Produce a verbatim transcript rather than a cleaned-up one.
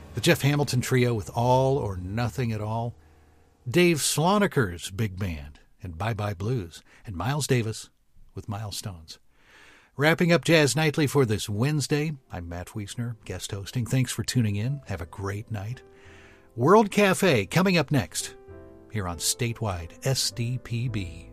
The Jeff Hamilton Trio with All or Nothing at All. Dave Sloniker's big band and Bye Bye Blues. And Miles Davis with Milestones. Wrapping up Jazz Nightly for this Wednesday, I'm Matt Wiesner, guest hosting. Thanks for tuning in. Have a great night. World Cafe coming up next here on Statewide S D P B.